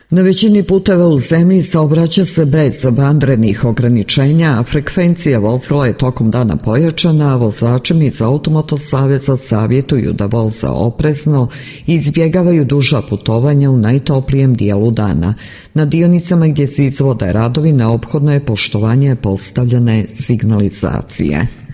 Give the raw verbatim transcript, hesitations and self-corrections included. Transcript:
Na većini puteva u zemlji saobraća se bez vanrednih ograničenja, a frekvencija vozila je tokom dana pojačana, a vozačima iz Automoto saveza savjetuju da voze oprezno i izbjegavaju duža putovanja u najtoplijem dijelu dana. Na dionicama gdje se izvode radovi neophodno je poštovanje postavljene signalizacije.